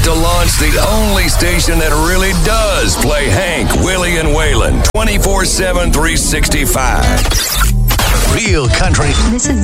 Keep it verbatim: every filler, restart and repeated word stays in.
to launch the only station that really does play Hank, Willie, and Waylon twenty-four seven, three sixty-five. Real country. This is